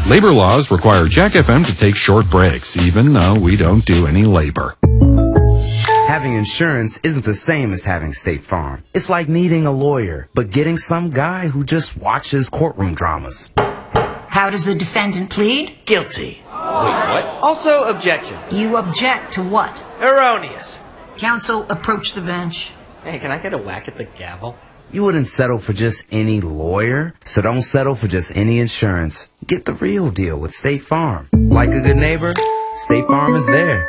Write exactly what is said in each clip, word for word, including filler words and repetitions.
Labor laws require Jack F M to take short breaks, even though we don't do any labor. Having insurance isn't the same as having State Farm. It's like needing a lawyer, but getting some guy who just watches courtroom dramas. How does the defendant plead? Guilty. Wait, what? Also, objection. You object to what? Erroneous. Counsel, approach the bench. Hey, can I get a whack at the gavel? You wouldn't settle for just any lawyer, so don't settle for just any insurance. Get the real deal with State Farm. Like a good neighbor, State Farm is there.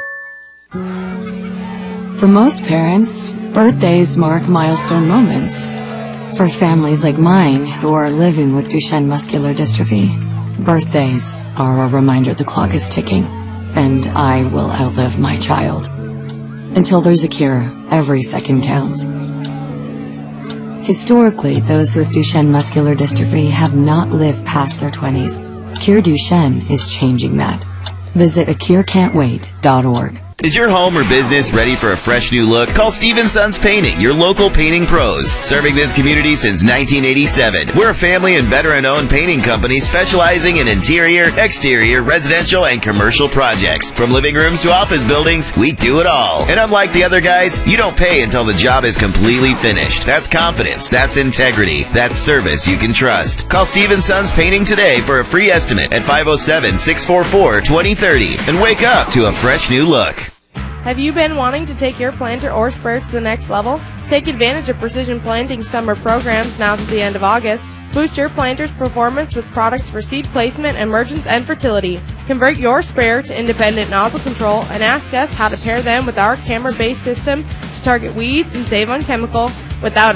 For most parents, birthdays mark milestone moments. For families like mine who are living with Duchenne muscular dystrophy, birthdays are a reminder the clock is ticking, and I will outlive my child. Until there's a cure, every second counts. Historically, those with Duchenne muscular dystrophy have not lived past their twenties. Cure Duchenne is changing that. Visit a cure can't wait dot org. Is your home or business ready for a fresh new look? Call Steven Sons Painting, your local painting pros. Serving this community since nineteen eighty-seven. We're a family and veteran-owned painting company specializing in interior, exterior, residential, and commercial projects. From living rooms to office buildings, we do it all. And unlike the other guys, you don't pay until the job is completely finished. That's confidence. That's integrity. That's service you can trust. Call Steven Sons Painting today for a free estimate at five oh seven, six four four, two oh three oh and wake up to a fresh new look. Have you been wanting to take your planter or sprayer to the next level? Take advantage of Precision Planting summer programs now to the end of August. Boost your planter's performance with products for seed placement, emergence, and fertility. Convert your sprayer to independent nozzle control and ask us how to pair them with our camera-based system to target weeds and save on chemical without